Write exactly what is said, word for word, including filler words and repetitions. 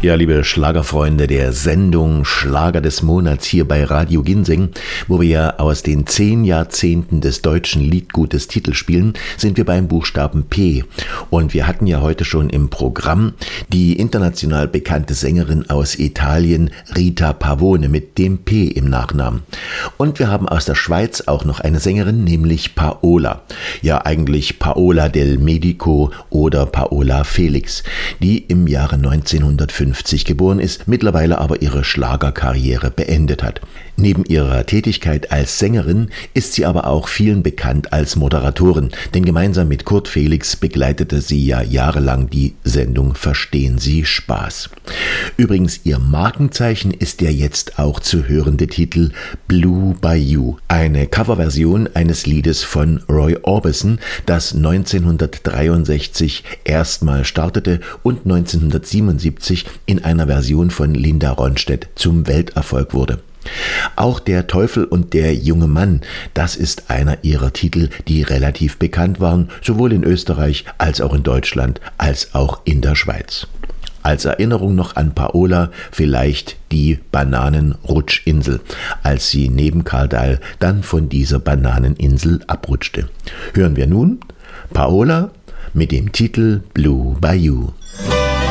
Ja, liebe Schlagerfreunde der Sendung Schlager des Monats hier bei Radio Ginseng, wo wir ja aus den zehn Jahrzehnten des deutschen Liedgutes Titel spielen, sind wir beim Buchstaben P. Und wir hatten ja heute schon im Programm die international bekannte Sängerin aus Italien, Rita Pavone, mit dem P im Nachnamen. Und wir haben aus der Schweiz auch noch eine Sängerin, nämlich Paola. Ja, eigentlich Paola del Medico oder Paola Felix, die im Jahre neunzehnhundertfünfzig geboren ist, mittlerweile aber ihre Schlagerkarriere beendet hat. Neben ihrer Tätigkeit als Sängerin ist sie aber auch vielen bekannt als Moderatorin, denn gemeinsam mit Kurt Felix begleitete sie ja jahrelang die Sendung Verstehen Sie Spaß. Übrigens, ihr Markenzeichen ist der jetzt auch zu hörende Titel Blue Bayou, eine Coverversion eines Liedes von Roy Orbison, das neunzehnhundertdreiundsechzig erstmal startete und neunzehnhundertsiebenundsiebzig in einer Version von Linda Ronstadt zum Welterfolg wurde. Auch Der Teufel und der junge Mann, das ist einer ihrer Titel, die relativ bekannt waren, sowohl in Österreich als auch in Deutschland, als auch in der Schweiz. Als Erinnerung noch an Paola vielleicht die Bananenrutschinsel, als sie neben Karl Dahl dann von dieser Bananeninsel abrutschte. Hören wir nun Paola mit dem Titel Blue Bayou.